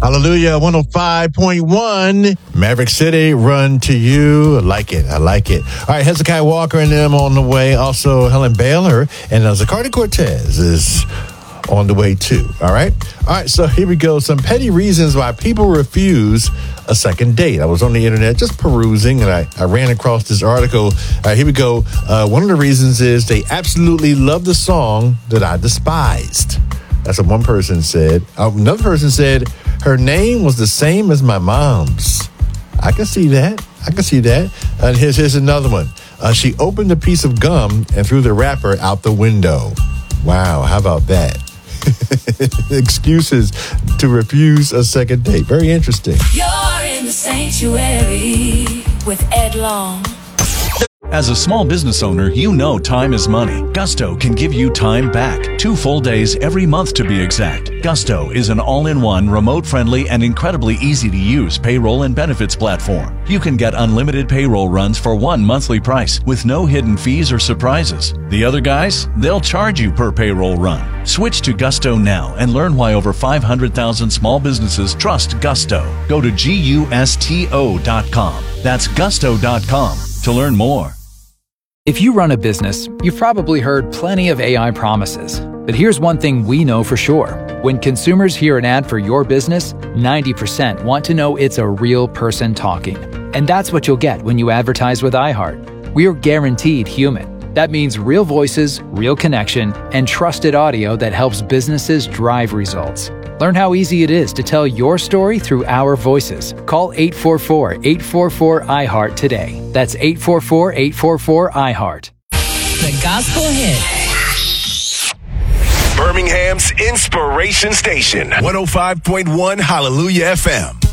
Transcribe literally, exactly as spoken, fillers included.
Hallelujah, one oh five point one. Maverick City, Run to You. I like it. I like it. All right, Hezekiah Walker and them on the way. Also, Helen Baylor and uh, Zacardi Cortez is on the way too. All right? All right, so here we go. Some petty reasons why people refuse a second date. I was on the internet just perusing, and I, I ran across this article. All right, here we go. Uh, one of the reasons is they absolutely love the song that I despised. That's what one person said. Uh, another person said her name was the same as my mom's. I can see that. I can see that. And here's, here's another one. Uh, she opened a piece of gum and threw the wrapper out the window. Wow, how about that? Excuses to refuse a second date. Very interesting. You're in the sanctuary with Ed Long. As a small business owner, you know time is money. Gusto can give you time back. Two full days every month to be exact. Gusto is an all-in-one, remote-friendly, and incredibly easy-to-use payroll and benefits platform. You can get unlimited payroll runs for one monthly price with no hidden fees or surprises. The other guys, they'll charge you per payroll run. Switch to Gusto now and learn why over five hundred thousand small businesses trust Gusto. Go to gusto dot com. That's gusto dot com to learn more. If you run a business, you've probably heard plenty of A I promises. But here's one thing we know for sure. When consumers hear an ad for your business, ninety percent want to know it's a real person talking. And that's what you'll get when you advertise with iHeart. We're guaranteed human. That means real voices, real connection, and trusted audio that helps businesses drive results. Learn how easy it is to tell your story through our voices. Call eight four four, eight four four, I heart today. That's eight four four, eight four four, I heart. The Gospel Hit. Birmingham's Inspiration Station. one oh five point one Hallelujah F M.